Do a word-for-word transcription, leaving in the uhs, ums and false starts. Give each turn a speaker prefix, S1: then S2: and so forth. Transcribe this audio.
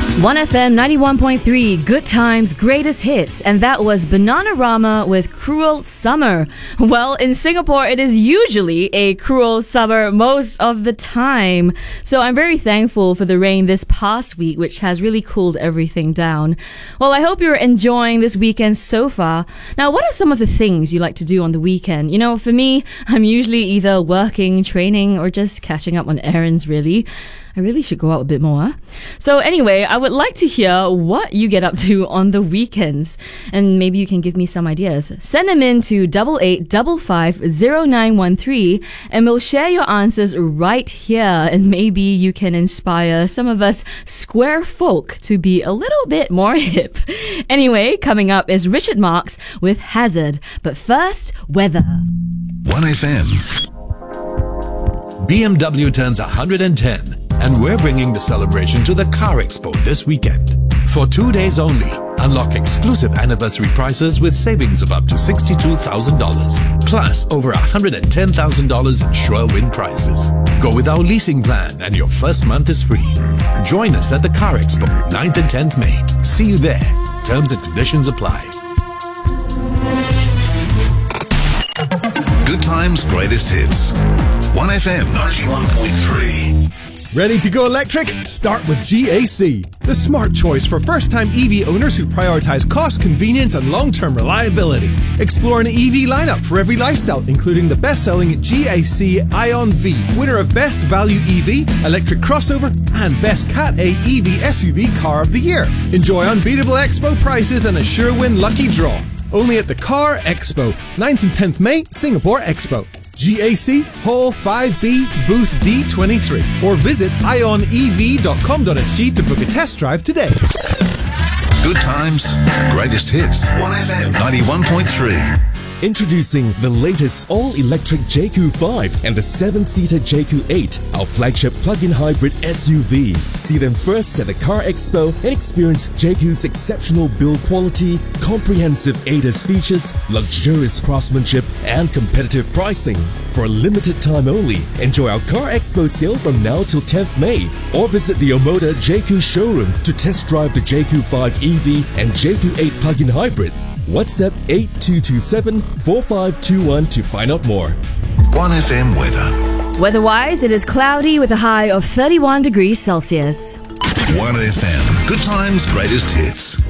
S1: one F M ninety-one point three, Good Times, Greatest Hits, and that was Bananarama with Cruel Summer. Well, in Singapore, it is usually a cruel summer most of the time. So I'm very thankful for the rain this past week, which has really cooled everything down. Well, I hope you're enjoying this weekend so far. Now, what are some of the things you like to do on the weekend? You know, for me, I'm usually either working, training, or just catching up on errands, really. I really should go out a bit more. Huh? So anyway, I would like to hear what you get up to on the weekends. And maybe you can give me some ideas. Send them in to double eight double five zero nine one three and we'll share your answers right here. And maybe you can inspire some of us square folk to be a little bit more hip. Anyway, coming up is Richard Marx with Hazard. But first, weather.
S2: one F M. B M W turns one hundred ten. And we're bringing the celebration to the Car Expo this weekend. For two days only, unlock exclusive anniversary prices with savings of up to sixty-two thousand dollars, plus over one hundred ten thousand dollars in sure win prizes. Go with our leasing plan and your first month is free. Join us at the Car Expo, ninth and tenth May. See you there. Terms and conditions apply. Good Times, Greatest Hits. one F M ninety-one point three.
S3: Ready to go electric? Start with G A C, the smart choice for first-time E V owners who prioritize cost, convenience, and long-term reliability. Explore an E V lineup for every lifestyle, including the best-selling G A C Ion V, winner of Best Value E V, Electric Crossover, and Best Cat A E V S U V Car of the Year. Enjoy unbeatable Expo prices and a sure win lucky draw. Only at the Car Expo, ninth and tenth May, Singapore Expo. G A C, Hall five B, Booth D twenty-three. Or visit ion e v dot com dot s g to book a test drive today.
S2: Good Times, Greatest Hits. one F M ninety-one point three.
S4: Introducing the latest all-electric J Q five and the seven-seater J Q eight, our flagship plug-in hybrid S U V. See them first at the Car Expo and experience J Q's exceptional build quality, comprehensive A D A S features, luxurious craftsmanship, and competitive pricing. For a limited time only, enjoy our Car Expo sale from now till tenth May, or visit the Omoda J Q showroom to test drive the J Q five E V and J Q eight plug-in hybrid. WhatsApp eight two two seven, four five two one to find out more.
S2: one F M weather.
S1: Weather-wise, it is cloudy with a high of thirty-one degrees Celsius.
S2: one F M. Good Times, Greatest Hits.